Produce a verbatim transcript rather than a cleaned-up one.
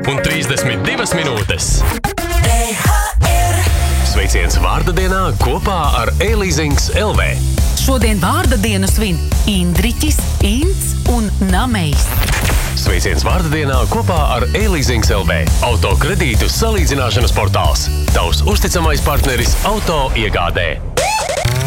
un trīsdesmit divas minūtes. Sveiciens vārda dienā kopā ar e-leasings L V. Šodien vārda dienu svin Indriķis, Ints un Namejs. Sveiciens vārda dienā kopā ar e-leasings L V. Auto kredītu salīdzināšanas portāls. Tavs uzticamais partneris auto iegādē.